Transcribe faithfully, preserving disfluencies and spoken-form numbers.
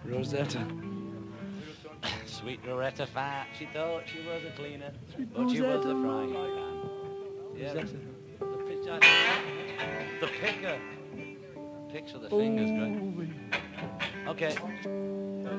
Rosetta. Sweet Rosetta Fat, she thought she was a cleaner, Sweet but she was a Rosetta. frying pan. Yeah, Rosetta. the, the, pitch, the picker. Picks of the fingers, great. Okay.